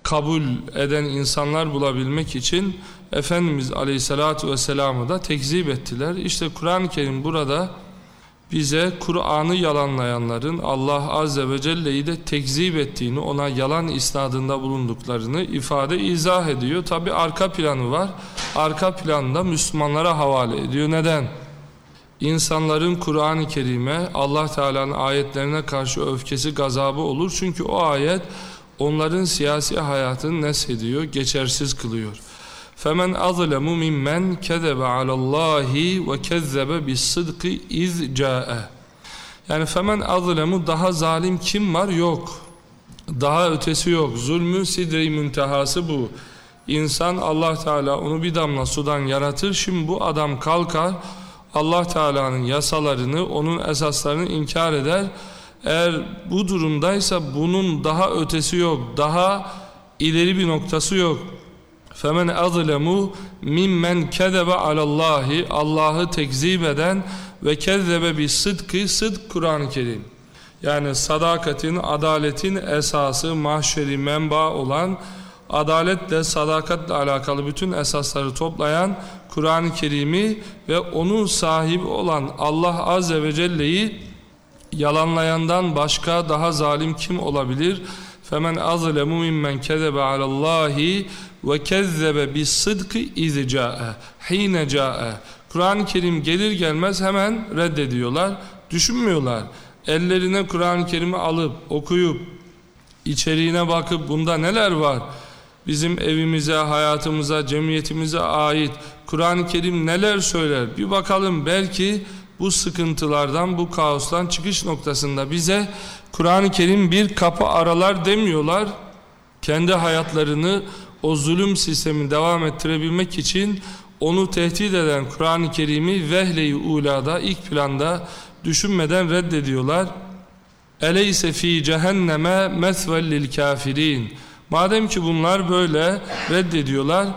kabul eden insanlar bulabilmek için Efendimiz Aleyhisselatü Vesselam'ı da tekzip ettiler. İşte Kur'an-ı Kerim burada bize Kur'an'ı yalanlayanların Allah Azze ve Celle'yi de tekzip ettiğini, ona yalan isnadında bulunduklarını izah ediyor. Tabi arka planı var. Arka planda Müslümanlara havale ediyor. Neden? İnsanların Kur'an-ı Kerim'e, Allah Teala'nın ayetlerine karşı öfkesi, gazabı olur. Çünkü o ayet onların siyasi hayatını neshediyor, geçersiz kılıyor. فَمَنْ أَظْلَمُ مِمَّنْ كَذَبَ عَلَى اللّٰهِ وَكَذَّبَ بِالصِّدْقِ اِذْ جَاءَ. Yani فَمَنْ أَظْلَمُ, daha zalim kim var? Yok. Daha ötesi yok. Zulmün sidre-i müntehası bu. İnsan, Allah Teala onu bir damla sudan yaratır. Şimdi bu adam kalkar, Allah Teala'nın yasalarını, onun esaslarını inkar eder. Eğer bu durumdaysa bunun daha ötesi yok. Daha ileri bir noktası yok. فَمَنْ أَظْلَمُ مِمَّنْ كَذَبَ عَلَى اللّٰهِ, Allah'ı tekzip eden ve kezzebe bis sıdkı, sıdk Kur'an-ı Kerim. Yani sadakatin, adaletin esası, mahşeri menba olan, adaletle, sadakatle alakalı bütün esasları toplayan Kur'an-ı Kerim'i ve onun sahibi olan Allah Azze ve Celle'yi yalanlayandan başka daha zalim kim olabilir? فَمَنْ أَظْلَمُ مِمَّنْ كَذَبَ عَلَى اللّٰهِ وَكَذَّبَ بِالصِّدْقِ اِذْ جَاءَ حِينَ جَاءَ. Kur'an-ı Kerim gelir gelmez hemen reddediyorlar, düşünmüyorlar. Ellerine Kur'an-ı Kerim'i alıp, okuyup, içeriğine bakıp bunda neler var? Bizim evimize, hayatımıza, cemiyetimize ait Kur'an-ı Kerim neler söyler? Bir bakalım, belki bu sıkıntılardan, bu kaostan çıkış noktasında bize Kur'an-ı Kerim bir kapı aralar demiyorlar. Kendi hayatlarını o zulüm sistemi devam ettirebilmek için onu tehdit eden Kur'an-ı Kerim'i vehle-i ulada, ilk planda düşünmeden reddediyorlar. Eleyse fi cehenneme mesvel lil kafirin. Madem ki bunlar böyle reddediyorlar,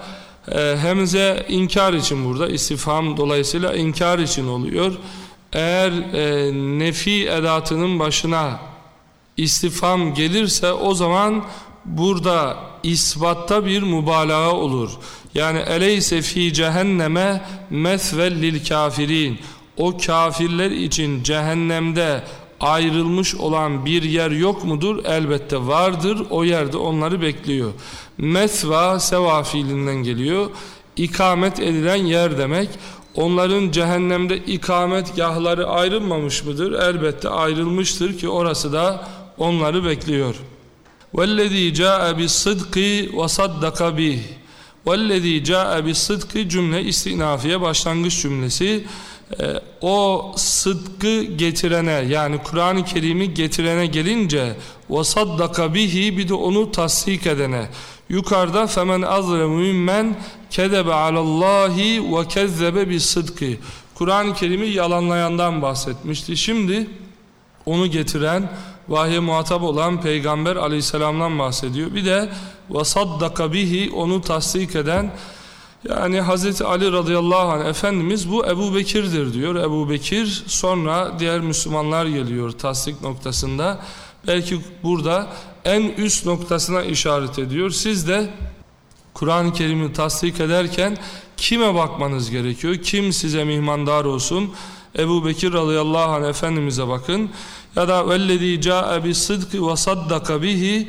hemze inkar için, burada istifham dolayısıyla inkar için oluyor. Eğer nefi edatının başına istifham gelirse o zaman burada isbatta bir mübalağa olur. Yani eleyse fi cehenneme mesvel lil kafirin. O kafirler için cehennemde ayrılmış olan bir yer yok mudur? Elbette vardır. O yerde onları bekliyor. Mesva, seva fiilinden geliyor. İkamet edilen yer demek. Onların cehennemde ikametgahları ayrılmamış mıdır? Elbette ayrılmıştır ki orası da onları bekliyor. وَالَّذ۪ي جَاءَ بِالصِّدْقِ وَصَدَّقَ بِهِ. وَالَّذ۪ي جَاءَ بِالصِّدْقِ cümle istinafiye, başlangıç cümlesi. O sıdkı getirene, yani Kur'an-ı Kerim'i getirene gelince وَصَدَّقَ بِهِ, bir de onu tasdik edene. Yukarıda فَمَنْ أَظْلَمُ مِمَّنْ كَذَبَ عَلَى اللّٰهِ وَكَذَّبَ بِالصِّدْقِ. Kur'an-ı Kerim'i yalanlayandan bahsetmişti. Şimdi onu getiren, vahye muhatap olan Peygamber Aleyhisselam'dan bahsediyor. Bir de وَصَدَّقَ بِهِ, onu tasdik eden, yani Hazreti Ali radıyallahu anh Efendimiz bu Ebu Bekir'dir diyor. Ebu Bekir, sonra diğer Müslümanlar geliyor tasdik noktasında. Belki burada en üst noktasına işaret ediyor. Siz de Kur'an-ı Kerim'i tasdik ederken kime bakmanız gerekiyor? Kim size mihmandar olsun? Ebu Bekir radıyallahu anh Efendimiz'e bakın. Ya da وَالَّذ۪ي جَاءَ بِالصِّدْقِ وَصَدَّقَ بِهِ.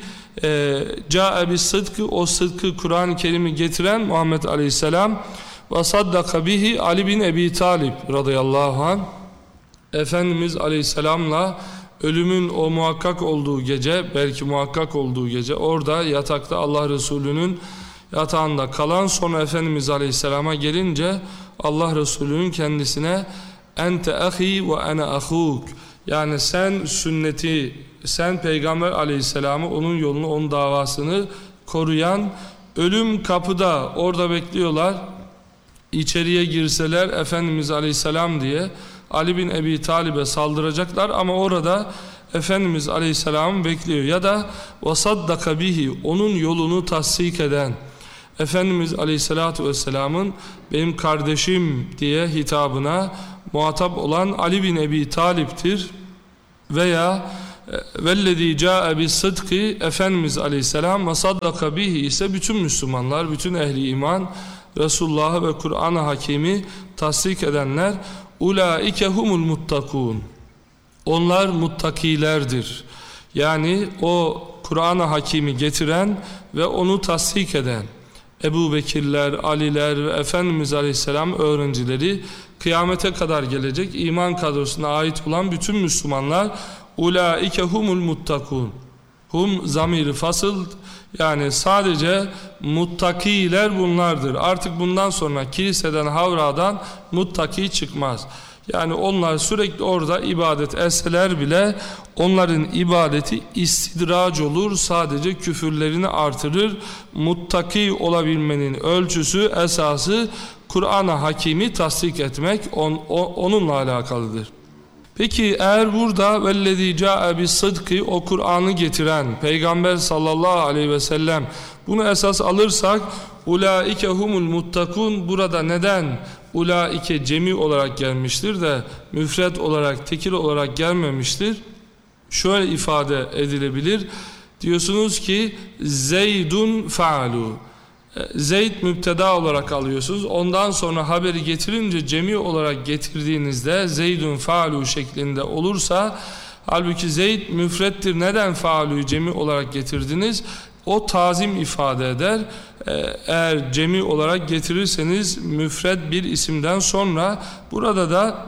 Câe bis sıdkı, o sıdkı Kur'an-ı Kerim'i getiren Muhammed Aleyhisselam, ve saddaka bihi Ali bin Ebi Talib radıyallahu anh. Efendimiz Aleyhisselam'la ölümün o muhakkak olduğu gece, belki muhakkak olduğu gece, orada yatakta Allah Resulü'nün yatağında kalan, sonra Efendimiz Aleyhisselam'a gelince Allah Resulü'nün kendisine ente ahi ve ene ahuk, yani sen sünneti, sen Peygamber Aleyhisselam'ı, onun yolunu, onun davasını koruyan, ölüm kapıda, orada bekliyorlar. İçeriye girseler Efendimiz Aleyhisselam diye Ali bin Ebi Talib'e saldıracaklar ama orada Efendimiz Aleyhisselam bekliyor. Ya da وَصَدَّقَ bihi, onun yolunu tasdik eden, Efendimiz Aleyhisselatü Vesselam'ın benim kardeşim diye hitabına muhatap olan Ali bin Ebi Talip'tir. Veya vellezî câe bis-sıdkı, Efendimiz Aleyhisselam ve saddaka bihi ise bütün Müslümanlar, bütün ehli iman, Resulullah'ı ve Kur'an-ı Hakîm'i tasdik edenler, ulaike humul muttakûn. Onlar muttakilerdir. Yani o Kur'an-ı Hakîm'i getiren ve onu tasdik eden Ebu Bekirler, Aliler ve Efendimiz Aleyhisselam öğrencileri, kıyamete kadar gelecek iman kadrosuna ait olan bütün Müslümanlar, ulaike humul muttakûn. Hum zamiri fasıl, yani sadece muttakiler bunlardır. Artık bundan sonra kiliseden, havradan muttaki çıkmaz. Yani onlar sürekli orada ibadet etseler bile onların ibadeti istidrac olur, sadece küfürlerini artırır. Muttaki olabilmenin ölçüsü, esası Kur'an-ı Hakîm'i tasdik etmek, onunla alakalıdır. Peki eğer burada vellezî câe bis-sıdkı, o Kur'an'ı getiren Peygamber sallallahu aleyhi ve sellem, bunu esas alırsak ulaike humul muttakun, burada neden ulaike cemi olarak gelmiştir de müfred olarak, tekil olarak gelmemiştir? Şöyle ifade edilebilir. Diyorsunuz ki Zeydun fa'lu. Zeyd müpteda olarak alıyorsunuz. Ondan sonra haberi getirince cemi olarak getirdiğinizde Zeydun fa'lu şeklinde olursa, halbuki Zeyd müfrettir. Neden fa'lu cemi olarak getirdiniz? O tazim ifade eder. Eğer cemi olarak getirirseniz müfred bir isimden sonra, burada da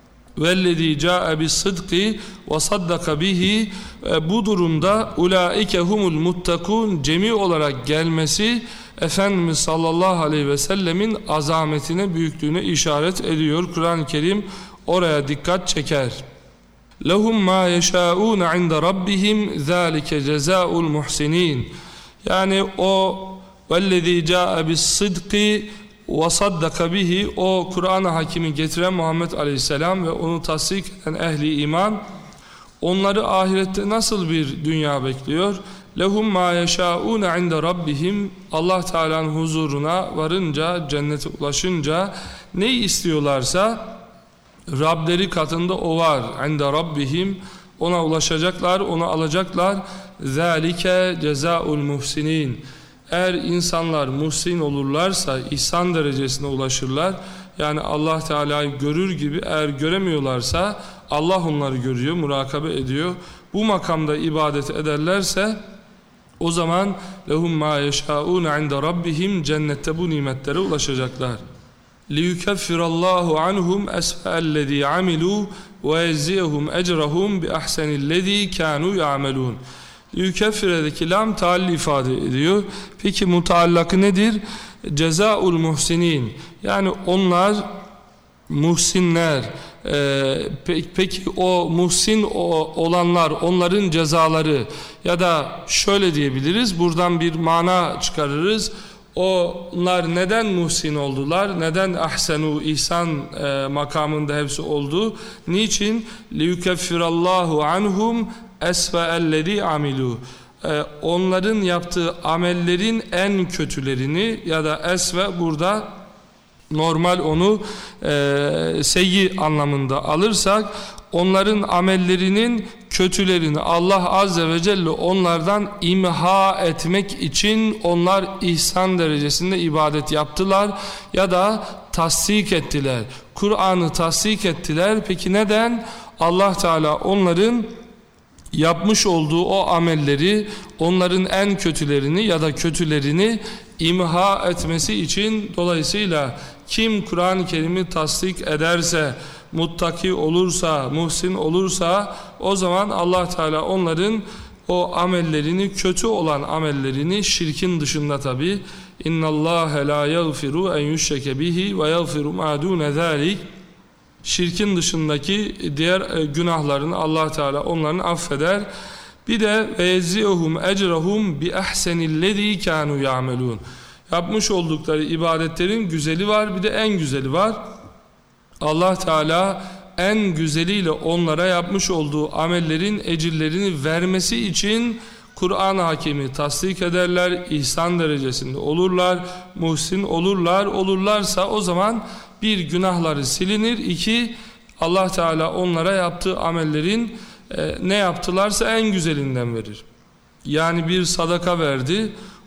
vellezî câe bis-sıdkı ve saddaka bihi, bu durumda ulaike humul muttakûn cemi olarak gelmesi Efendimiz sallallahu aleyhi ve sellemin azametine, büyüklüğüne işaret ediyor. Kur'an-ı Kerim oraya dikkat çeker. Lehum ma yeşâûne inde rabbihim zâlike cezâul muhsinin. Yani o vellezî câe bis-sıdkı ve saddaka bihi, o Kur'an-ı Hakîm'i getiren Muhammed Aleyhisselam ve onu tasdik eden ehli iman, onları ahirette nasıl bir dünya bekliyor? Lehum ma yeşâûne inde rabbihim, Allah Teala'nın huzuruna varınca, cennete ulaşınca neyi istiyorlarsa Rableri katında o var. İnde rabbihim, ona ulaşacaklar, onu alacaklar. Zâlike cezâul muhsinin. Eğer insanlar muhsin olurlarsa, ihsan derecesine ulaşırlar. Yani Allah Teala'yı görür gibi, eğer göremiyorlarsa Allah onları görüyor, murakabe ediyor. Bu makamda ibadet ederlerse o zaman lehum ma yeşâûne inde rabbihim, cennette bu nimetlere ulaşacaklar. لِيُكَفِّرَ اللّٰهُ عَنْهُمْ أَسْفَأَ الَّذ۪ي عَمِلُوا وَيَزِّيَهُمْ أَجْرَهُمْ بِأَحْسَنِ الَّذ۪ي كَانُوا يَعْمَلُونَ. لِيُكَفِّرَ'deki lam taal ifade ediyor. Peki mutaallakı nedir? Cezaul muhsinin. Yani onlar muhsinler. Peki o muhsin olanlar, onların cezaları, ya da şöyle diyebiliriz, buradan bir mana çıkarırız. Onlar neden muhsin oldular? Neden ahsenu, ihsan makamında hepsi oldu? Niçin? liyukeffirallahu anhum esfa'ellezî amilû. Onların yaptığı amellerin en kötülerini, ya da esve burada normal onu seyyi anlamında alırsak, onların amellerinin kötülerini Allah Azze ve Celle onlardan imha etmek için onlar ihsan derecesinde ibadet yaptılar ya da tasdik ettiler. Kur'an'ı tasdik ettiler. Peki neden? Allah Teala onların yapmış olduğu o amelleri, onların en kötülerini ya da kötülerini imha etmesi için. Dolayısıyla kim Kur'an-ı Kerim'i tasdik ederse, muttaki olursa, muhsin olursa, o zaman Allah Teala onların o amellerini, kötü olan amellerini, şirkin dışında tabi, innallâhe lâ yagfiru en yüşreke bihi ve yagfiru mâ dûne zâlik, şirkin dışındaki diğer günahlarını Allah Teala onların affeder. Bir de ve yezzihum ecrahum bi ahsenillezî kânû ya'melûn. Yapmış oldukları ibadetlerin güzeli var, bir de en güzeli var. Allah Teala en güzeliyle onlara yapmış olduğu amellerin ecirlerini vermesi için Kur'an-ı Hakîm'i tasdik ederler, ihsan derecesinde olurlar, muhsin olurlar. Olurlarsa o zaman bir, günahları silinir, iki, Allah Teala onlara yaptığı amellerin ne yaptılarsa en güzelinden verir. Yani bir sadaka verdi,